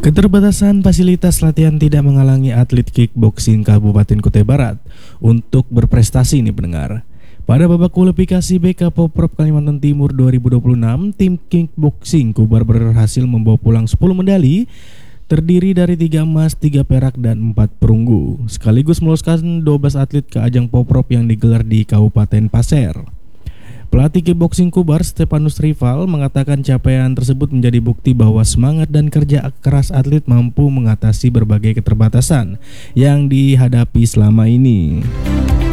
Keterbatasan fasilitas latihan tidak menghalangi atlet kickboxing Kabupaten Kutai Barat untuk berprestasi nih pendengar. Pada babak kualifikasi BK Poprov Kalimantan Timur 2026, tim kickboxing Kubar berhasil membawa pulang 10 medali terdiri dari 3 emas, 3 perak, dan 4 perunggu, sekaligus meloloskan 12 atlet ke ajang Poprov yang digelar di Kabupaten Pasir. Pelatih kickboxing Kubar, Stefanus Rival, mengatakan capaian tersebut menjadi bukti bahwa semangat dan kerja keras atlet mampu mengatasi berbagai keterbatasan yang dihadapi selama ini.